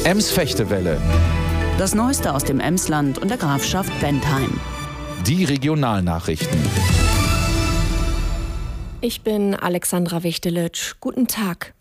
Ems-Fechtewelle. Das Neueste aus dem Emsland und der Grafschaft Bentheim. Die Regionalnachrichten. Ich bin Alexandra Wichtelitsch. Guten Tag.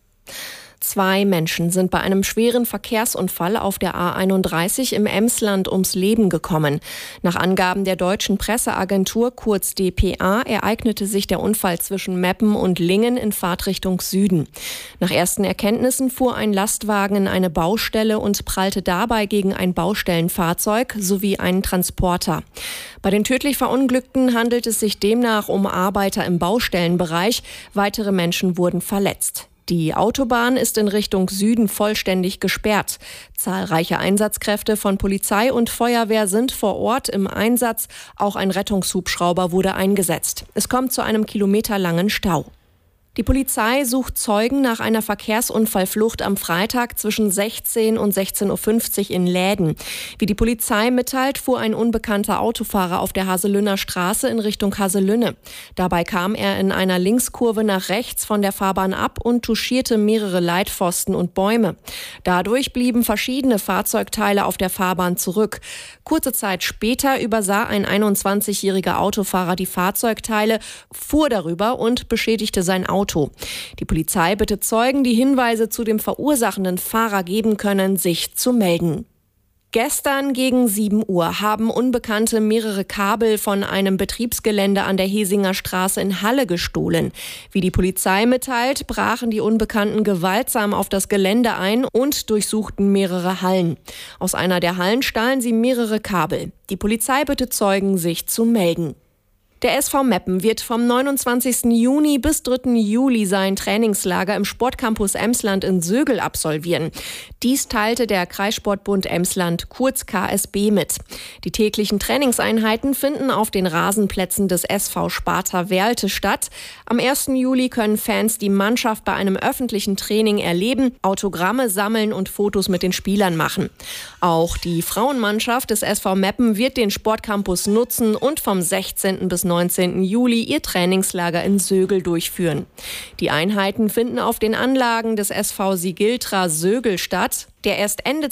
2 Menschen sind bei einem schweren Verkehrsunfall auf der A31 im Emsland ums Leben gekommen. Nach Angaben der deutschen Presseagentur, kurz dpa, ereignete sich der Unfall zwischen Meppen und Lingen in Fahrtrichtung Süden. Nach ersten Erkenntnissen fuhr ein Lastwagen in eine Baustelle und prallte dabei gegen ein Baustellenfahrzeug sowie einen Transporter. Bei den tödlich Verunglückten handelt es sich demnach um Arbeiter im Baustellenbereich. Weitere Menschen wurden verletzt. Die Autobahn ist in Richtung Süden vollständig gesperrt. Zahlreiche Einsatzkräfte von Polizei und Feuerwehr sind vor Ort im Einsatz. Auch ein Rettungshubschrauber wurde eingesetzt. Es kommt zu einem kilometerlangen Stau. Die Polizei sucht Zeugen nach einer Verkehrsunfallflucht am Freitag zwischen 16 und 16.50 Uhr in Läden. Wie die Polizei mitteilt, fuhr ein unbekannter Autofahrer auf der Haselünner Straße in Richtung Haselünne. Dabei kam er in einer Linkskurve nach rechts von der Fahrbahn ab und touchierte mehrere Leitpfosten und Bäume. Dadurch blieben verschiedene Fahrzeugteile auf der Fahrbahn zurück. Kurze Zeit später übersah ein 21-jähriger Autofahrer die Fahrzeugteile, fuhr darüber und beschädigte sein Auto. Die Polizei bittet Zeugen, die Hinweise zu dem verursachenden Fahrer geben können, sich zu melden. Gestern gegen 7 Uhr haben Unbekannte mehrere Kabel von einem Betriebsgelände an der Hesinger Straße in Halle gestohlen. Wie die Polizei mitteilt, brachen die Unbekannten gewaltsam auf das Gelände ein und durchsuchten mehrere Hallen. Aus einer der Hallen stahlen sie mehrere Kabel. Die Polizei bittet Zeugen, sich zu melden. Der SV Meppen wird vom 29. Juni bis 3. Juli sein Trainingslager im Sportcampus Emsland in Sögel absolvieren. Dies teilte der Kreissportbund Emsland, kurz KSB, mit. Die täglichen Trainingseinheiten finden auf den Rasenplätzen des SV Sparta Werlte statt. Am 1. Juli können Fans die Mannschaft bei einem öffentlichen Training erleben, Autogramme sammeln und Fotos mit den Spielern machen. Auch die Frauenmannschaft des SV Meppen wird den Sportcampus nutzen und vom 16. bis 19. Juli ihr Trainingslager in Sögel durchführen. Die Einheiten finden auf den Anlagen des SV Sigiltra Sögel statt. Der erst Ende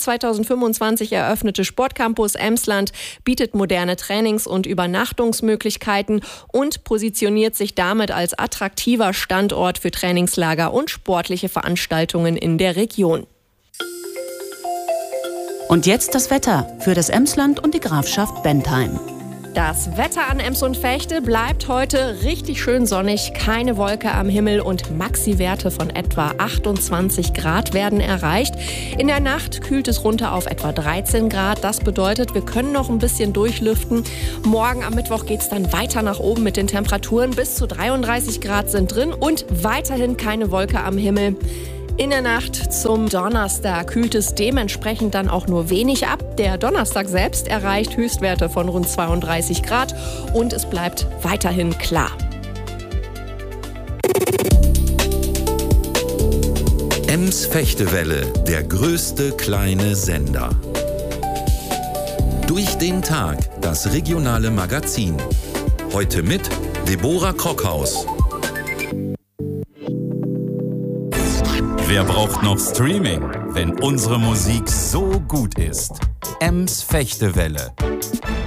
2025 eröffnete Sportcampus Emsland bietet moderne Trainings- und Übernachtungsmöglichkeiten und positioniert sich damit als attraktiver Standort für Trainingslager und sportliche Veranstaltungen in der Region. Und jetzt das Wetter für das Emsland und die Grafschaft Bentheim. Das Wetter an Ems und Vechte bleibt heute richtig schön sonnig, keine Wolke am Himmel und Maxi-Werte von etwa 28 Grad werden erreicht. In der Nacht kühlt es runter auf etwa 13 Grad. Das bedeutet, wir können noch ein bisschen durchlüften. Morgen am Mittwoch geht es dann weiter nach oben mit den Temperaturen. Bis zu 33 Grad sind drin und weiterhin keine Wolke am Himmel. In der Nacht zum Donnerstag kühlt es dementsprechend dann auch nur wenig ab. Der Donnerstag selbst erreicht Höchstwerte von rund 32 Grad und es bleibt weiterhin klar. Ems-Fechtewelle, der größte kleine Sender. Durch den Tag, das regionale Magazin. Heute mit Deborah Krockhaus. Wer braucht noch Streaming, wenn unsere Musik so gut ist? Ems Fechtewelle.